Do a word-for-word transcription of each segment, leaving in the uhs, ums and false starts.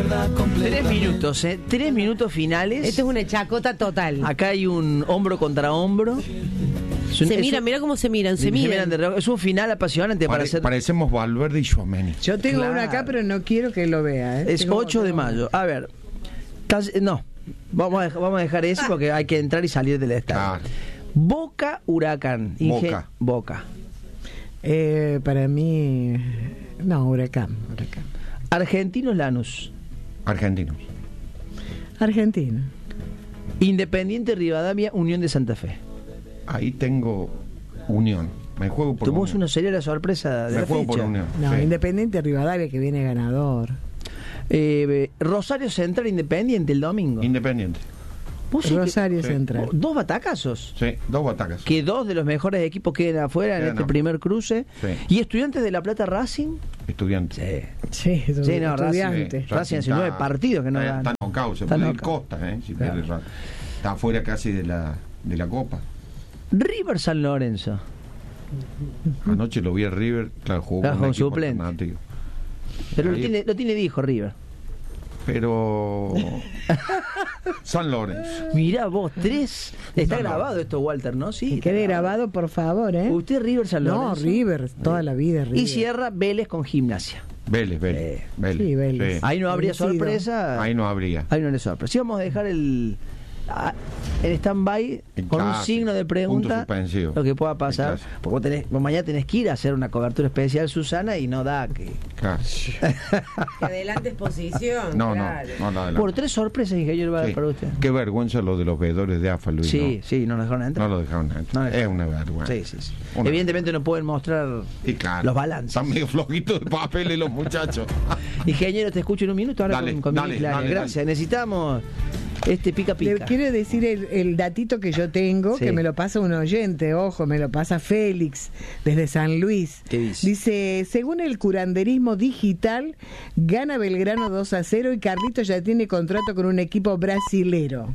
Tres minutos, ¿eh? Tres minutos finales. Esto es una chacota total. Acá hay un hombro contra hombro. Es un, se es miran, un, mira cómo se miran, se, se miran. miran de reojo. Es un final apasionante Pare, para hacer. Parecemos Valverde y Tchouaméni. Yo tengo Claro. una acá, pero no quiero que lo vea. ¿eh? Es Tengo- ocho de tengo- mayo. A ver. Casi- No. Vamos a, dejar, vamos a dejar eso porque hay que entrar y salir del estadio. Claro. Boca Huracán. Inge- Boca. Boca. Eh, para mí, no, Huracán, Huracán. Argentinos Lanús. Argentinos. Argentina. Independiente Rivadavia, Unión de Santa Fe. Ahí tengo Unión. Me juego por Tuvimos Unión. una serie la sorpresa de Me la juego fecha. por Unión. No, sí. Independiente Rivadavia, que viene ganador. Eh, Rosario Central Independiente el domingo. Independiente. ¿Vos sabés Rosario sí. Central. que- Dos batacazos. Sí, dos batacas. Que dos de los mejores equipos queden afuera en Quedan este afuera. primer cruce. Sí. ¿Y Estudiantes de La Plata Racing? Estudiantes. Sí, Sí, no, estudiante. Sí, Racing hace está- nueve partidos que no está, gana. Está knockout, se Está puede ir knockout. Costa, ¿eh? Si Claro. pierde Racing. Está afuera casi de la, de la Copa. River San Lorenzo. Anoche lo vi a River, claro, jugó Claro, con un con equipo suplente. alternativo. Pero lo Ahí- tiene, lo tiene de hijo River. Pero San Lorenzo. Mirá vos, tres. Está San grabado Lorenzo. esto, Walter, ¿no? Sí. Que está quede grabado, por favor, ¿eh? Usted River San No, Lorenzo. River, toda la vida River. Y cierra Vélez con Gimnasia. Vélez, Vélez. Eh, Vélez. sí, Vélez. Sí. Ahí no habría Vencido. sorpresa. Ahí no habría. Ahí no habría sorpresa. Sí, vamos a dejar el, ah, el stand-by El con un clásico, signo de punto pregunta suspensivo. lo que pueda pasar. El clásico. Porque vos, tenés, vos mañana tenés que ir a hacer una cobertura especial, Susana, y no da que... Claro. Que adelante exposición. No, claro. no, no, no, adelante. Por tres sorpresas, ingeniero, va a dar Sí. para usted. Qué vergüenza lo de los veedores de A F A, Luis. Sí, ¿no? sí, no nos dejaron entrar. No lo dejaron entrar. No lo es dejaron. una vergüenza. Sí, sí, sí. Una Evidentemente no pueden mostrar Y claro, los balances. Están medio flojitos de papeles los muchachos. Ingeniero, te escucho en un minuto ahora Dale, con, con dale, Miguel Claria. dale, Gracias. dale. Necesitamos este pica Le pica. quiero decir el, el datito que yo tengo, Sí. que me lo pasa un oyente, ojo, me lo pasa Félix, desde San Luis. ¿Qué dice? Dice, según el curanderismo digital, gana Belgrano dos a cero y Carlitos ya tiene contrato con un equipo brasilero.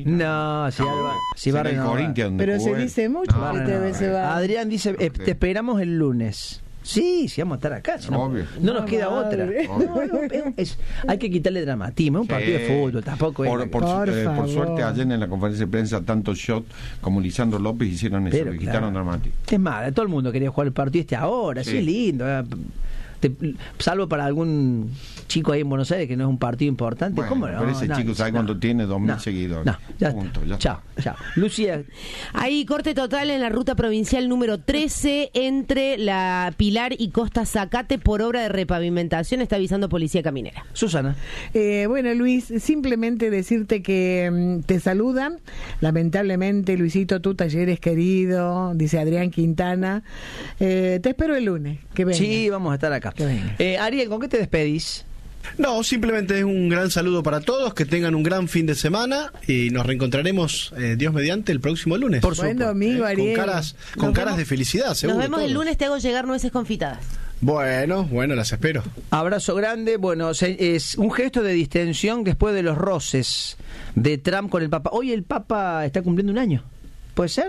No, si, Alba, si va a Será el renovar. Corinthians donde Pero se jugó él. dice mucho No, que no, esta no, vez se va. Adrián dice, eh, te esperamos el lunes. Sí, sí, vamos a estar acá. si no, Obvio. no nos No, queda madre. otra. No, no, es- es- hay que quitarle dramatismo. Es un Sí. partido de fútbol, tampoco es. Por, por, su- Por eh, por favor. suerte, ayer en la conferencia de prensa, tanto Shot como Lisandro López hicieron eso, Pero, le claro. quitaron dramático. Es más, todo el mundo quería jugar el partido este ahora, sí, Sí. es lindo. eh. Te- salvo para algún chico ahí en Buenos Aires que no es un partido importante. Bueno, ¿Cómo no? pero ese No, chico sabe no, cuánto tiene, dos mil no, seguidores. No, ya Punto, está. ya Chao, chao. Lucía, Hay corte total en la ruta provincial número trece entre la Pilar y Costa Zacate por obra de repavimentación, está avisando Policía Caminera. Susana. Eh, bueno, Luis, simplemente decirte que mm, te saludan. Lamentablemente, Luisito, tu taller es querido, dice Adrián Quintana. Eh, te espero el lunes. Que venga. Sí, vamos a estar acá. Que venga. Eh, Ariel, ¿con qué te despedís? No, simplemente es un gran saludo para todos, que tengan un gran fin de semana y nos reencontraremos, eh, Dios mediante, el próximo lunes. Por Buen supuesto. domingo, Eh, Ariel. Con caras, con Nos caras vemos- de felicidad, seguro. Nos vemos el todos. lunes, te hago llegar nueces confitadas. Bueno, bueno, las espero. Abrazo grande. Bueno, se- es un gesto de distensión después de los roces de Trump con el Papa. Hoy el Papa está cumpliendo un año. ¿Puede ser?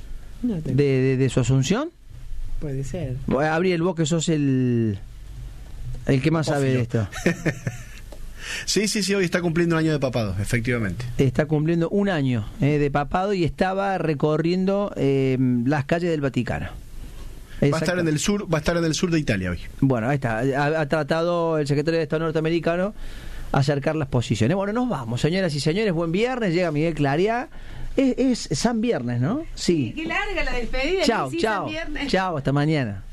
No te- De, de, de su asunción. Puede ser. Bueno, Gabriel, vos que sos el el que más sabe de esto. Sí, sí, sí, hoy está cumpliendo un año de papado, efectivamente. Está cumpliendo un año eh, de papado y estaba recorriendo eh, las calles del Vaticano. Va a Exacto. estar en el sur, va a estar en el sur de Italia hoy. Bueno, ahí está. Ha, ha tratado el secretario de Estado norteamericano acercar las posiciones. Bueno, nos vamos, señoras y señores. Buen viernes. Llega Miguel Claria. Es, es San Viernes, ¿no? Sí. Qué larga la despedida. Chao, chao. Chao, hasta mañana.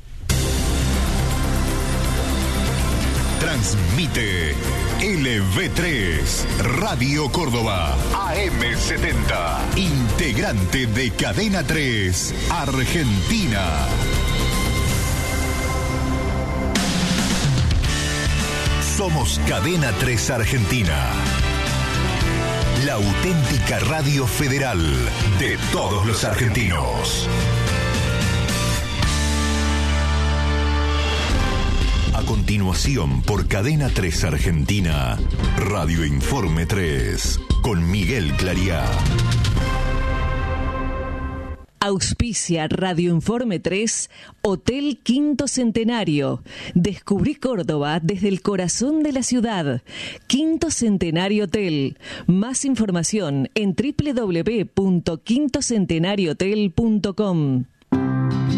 Transmite L V tres, Radio Córdoba, A M setenta, integrante de Cadena tres, Argentina. Somos Cadena tres Argentina, la auténtica radio federal de todos los argentinos. A continuación, por Cadena tres Argentina, Radio Informe tres, con Miguel Clariá. Auspicia Radio Informe tres, Hotel Quinto Centenario. Descubrí Córdoba desde el corazón de la ciudad. Quinto Centenario Hotel. Más información en doble u doble u doble u punto quinto centenario hotel punto com.